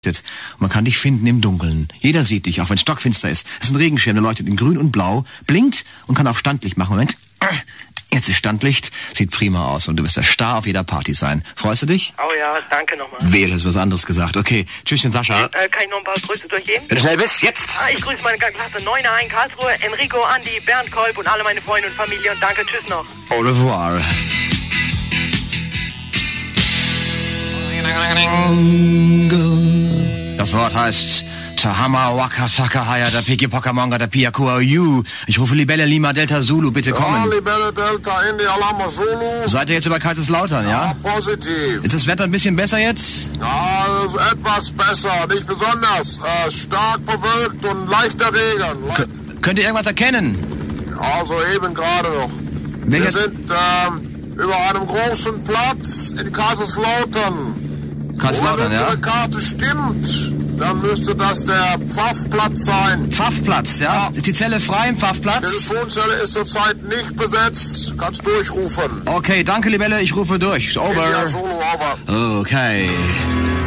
Und man kann dich finden im Dunkeln. Jeder sieht dich, auch wenn es stockfinster ist. Es ist ein Regenschirm, der leuchtet in grün und blau, blinkt und kann auch Standlicht machen. Moment. Jetzt ist Standlicht, sieht prima aus und du wirst der Star auf jeder Party sein. Freust du dich? Oh ja, danke nochmal. Wehe, du hast was anderes gesagt. Okay, tschüsschen, Sascha. Kann ich noch ein paar Grüße durchgeben? Wenn du schnell bist, jetzt! Ich grüße meine Klasse 9er in Karlsruhe, Enrico, Andi, Bernd Kolb und alle meine Freunde und Familie und danke, tschüss noch. Au revoir. Das Wort heißt Tahama Waka Taka Haya da Piki Pokamonga da Pia Kua Yu. Ich rufe Libelle Lima Delta Zulu, bitte kommen. Ja, Libelle Delta India Lama Zulu. Seid ihr jetzt über Kaiserslautern, ja? Ja, positiv. Ist das Wetter ein bisschen besser jetzt? Ja, etwas besser, nicht besonders. Stark bewölkt und leichter Regen. Könnt ihr irgendwas erkennen? Ja, soeben gerade noch. Wir sind über einem großen Platz in Kaiserslautern. Kaiserslautern, wenn unsere ja? Karte stimmt, dann müsste das der Pfaffplatz sein. Pfaffplatz, ja? Ist die Zelle frei im Die Pfaffplatz? Telefonzelle ist zurzeit nicht besetzt. Kannst durchrufen. Okay, danke, Libelle, ich rufe durch. Over. Ja, Solo, over. Okay.